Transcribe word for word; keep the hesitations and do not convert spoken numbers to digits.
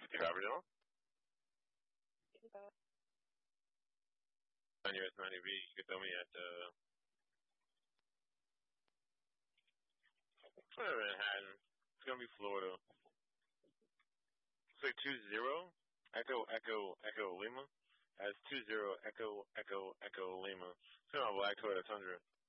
Robert Hill. On U S ninety B, you can tell me at uh, Manhattan. It's gonna be Florida. It's like two zero. Echo Echo Echo Lima. As two zero Echo Echo Echo Lima. It's gonna be Black Toyota Tundra.